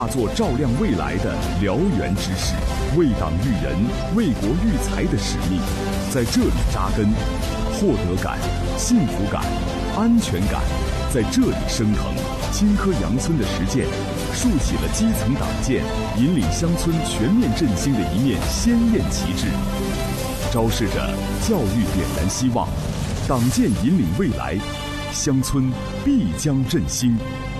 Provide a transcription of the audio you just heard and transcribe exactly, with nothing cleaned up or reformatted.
化作照亮未来的燎原之势，为党育人、为国育才的使命，在这里扎根，获得感、幸福感、安全感在这里升腾。青稞阳村的实践，竖起了基层党建引领乡村全面振兴的一面鲜艳旗帜，昭示着教育点燃希望，党建引领未来，乡村必将振兴。